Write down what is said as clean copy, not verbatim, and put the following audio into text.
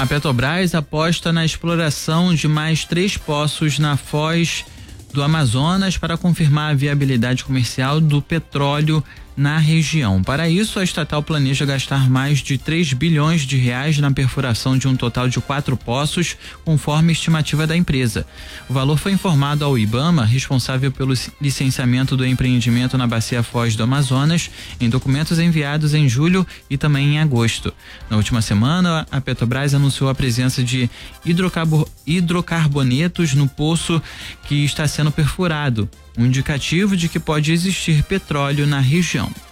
A Petrobras aposta na exploração de mais 3 poços na foz do Amazonas para confirmar a viabilidade comercial do petróleo na região. Para isso, a estatal planeja gastar mais de 3 bilhões de reais na perfuração de um total de 4 poços, conforme estimativa da empresa. O valor foi informado ao IBAMA, responsável pelo licenciamento do empreendimento na Bacia Foz do Amazonas, em documentos enviados em julho e também em agosto. Na última semana, a Petrobras anunciou a presença de hidrocarbonetos no poço que está sendo perfurado, um indicativo de que pode existir petróleo na região.